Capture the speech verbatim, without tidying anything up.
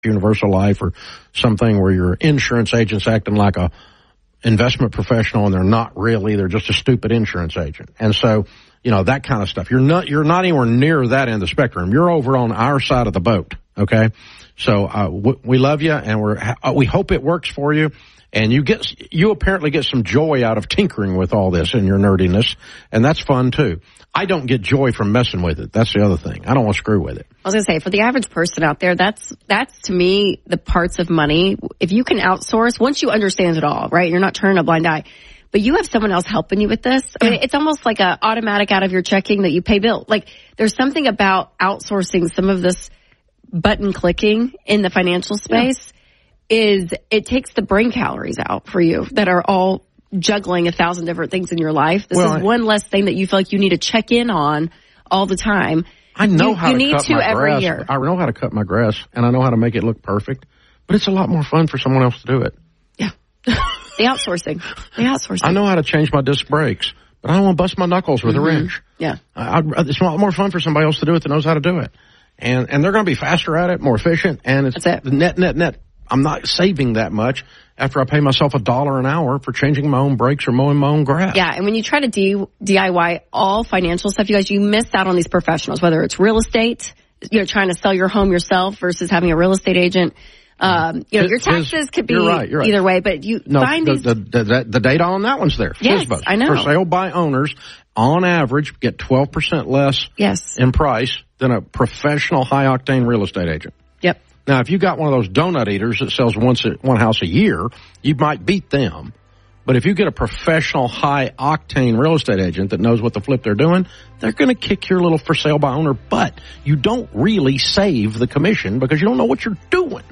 Universal Life or something where your insurance agent's acting like a investment professional and they're not really, they're just a stupid insurance agent. And so, you know, that kind of stuff. You're not, you're not anywhere near that end of the spectrum. You're over on our side of the boat. Okay. So, uh, w- we love you and we're, uh, we hope it works for you. And you get, you apparently get some joy out of tinkering with all this and your nerdiness. And that's fun too. I don't get joy from messing with it. That's the other thing. I don't want to screw with it. I was going to say, for the average person out there, that's, that's to me the parts of money. If you can outsource, once you understand it all, right? You're not turning a blind eye, but you have someone else helping you with this. I mean, it's almost like a automatic out of your checking that you pay bill. Like there's something about outsourcing some of this button clicking in the financial space yeah. is it takes the brain calories out for you that are all juggling a thousand different things in your life. This well, is one less thing that you feel like you need to check in on all the time. I know you, how you to need cut to my every grass. year. I know how to cut my grass, and I know how to make it look perfect, but it's a lot more fun for someone else to do it. Yeah. The outsourcing. The outsourcing. I know how to change my disc brakes, but I don't want to bust my knuckles with mm-hmm. a wrench. Yeah. I, I, it's a lot more fun for somebody else to do it that knows how to do it. And, and they're going to be faster at it, more efficient, and it's That's it. net, net, net. I'm not saving that much after I pay myself a dollar an hour for changing my own brakes or mowing my own grass. Yeah, and when you try to D- DIY all financial stuff, you guys, you miss out on these professionals, whether it's real estate, you know, trying to sell your home yourself versus having a real estate agent. Um, you know, your taxes could be you're right, you're right. either way, but you no, find the, these. The, the, the, the data on that one's there. Yes, FSBOs. I know. For sale by owners, on average, get twelve percent less yes. in price than a professional high-octane real estate agent. Yep. Now, if you got one of those donut eaters that sells once a, one house a year, you might beat them. But if you get a professional high-octane real estate agent that knows what the flip they're doing, they're going to kick your little for sale by owner butt. You don't really save the commission because you don't know what you're doing.